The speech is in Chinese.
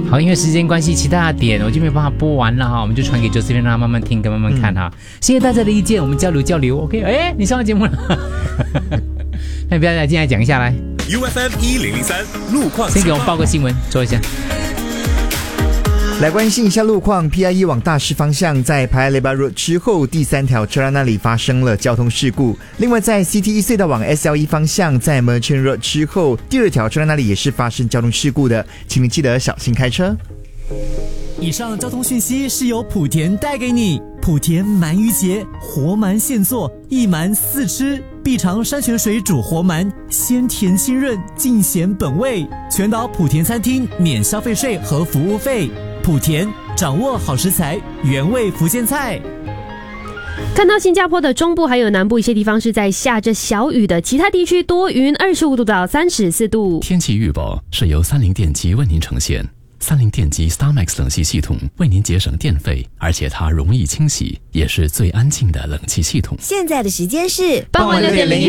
好，因为时间关系，其他的点我就没有办法播完了哈，我们就传给 Josephine 让他慢慢听跟慢慢看哈。谢谢大家的意见，我们交流交流。OK， 哎，你上了节目了，那不要来进来讲一下来。 UFM 1003路况， 先给我们报个新闻，说一下。 来关心一下路况 ，PIE 往大市方向在 Paya Lebar Road 之后第3条车站那里发生了交通事故。另外，在 CTE 隧道往 SLE 方向在 Merchant Road 之后第2条车站那里也是发生交通事故的，请你记得小心开车。 以上交通讯息是由莆田带给你。莆田鳗鱼节，活鳗现做，一鳗4吃，必尝山泉水煮活鳗，鲜甜清润，尽显本味。全岛莆田餐厅免消费税和服务费。莆田掌握好食材，原味福建菜。 看到新加坡的中部还有南部一些地方是在下着小雨的，其他地区多云，25度到34度。 天气预报是由30电机为您呈现。30电机 StarMax 冷气系统为您节省电费，而且它容易清洗，也是最安静的冷气系统。 现在的时间是傍晚6:01